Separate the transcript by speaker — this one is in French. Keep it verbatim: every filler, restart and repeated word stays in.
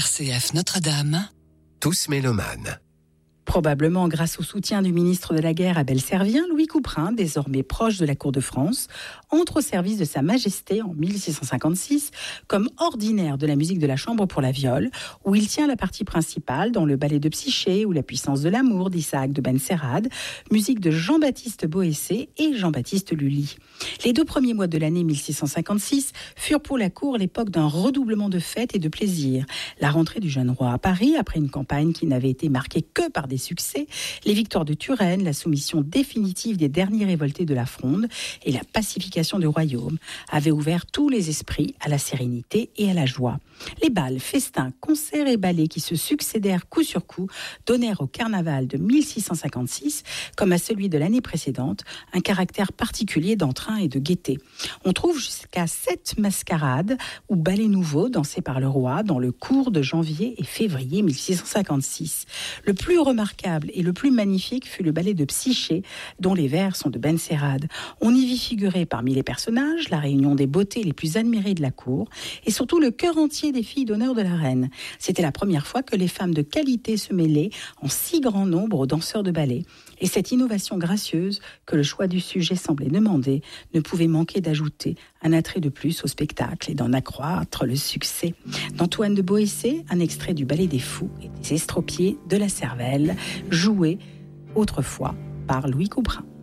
Speaker 1: R C F Notre-Dame,
Speaker 2: tous mélomanes.
Speaker 3: Probablement grâce au soutien du ministre de la Guerre Abel Servien, Louis Couperin, désormais proche de la cour de France, entre au service de Sa Majesté en mille six cent cinquante-six comme ordinaire de la musique de la chambre pour la viole, où il tient la partie principale dans le ballet de Psyché ou la puissance de l'amour d'Isaac de Benserade, musique de Jean-Baptiste Boëssé et Jean-Baptiste Lully. Les deux premiers mois de l'année mille six cent cinquante-six furent pour la cour l'époque d'un redoublement de fêtes et de plaisirs. La rentrée du jeune roi à Paris, après une campagne qui n'avait été marquée que par des succès, les victoires de Turenne, la soumission définitive des derniers révoltés de la Fronde et la pacification du royaume avaient ouvert tous les esprits à la sérénité et à la joie. Les bals, festins, concerts et ballets qui se succédèrent coup sur coup donnèrent au carnaval de mille six cent cinquante-six, comme à celui de l'année précédente, un caractère particulier d'entrain et de gaieté. On trouve jusqu'à sept mascarades ou ballets nouveaux dansés par le roi dans le cours de janvier et février mille six cent cinquante-six. Le plus remarquable et le plus magnifique fut le ballet de Psyché, dont les vers sont de Benserade. On y vit figurer parmi les personnages la réunion des beautés les plus admirées de la cour et surtout le cœur entier des filles d'honneur de la reine. C'était la première fois que les femmes de qualité se mêlaient en si grand nombre aux danseurs de ballet. Et cette innovation gracieuse que le choix du sujet semblait demander ne pouvait manquer d'ajouter un attrait de plus au spectacle et d'en accroître le succès. D'Antoine de Boëssé, un extrait du Ballet des Fous et des Estropiés de la Cervelle, joué autrefois par Louis Couperin.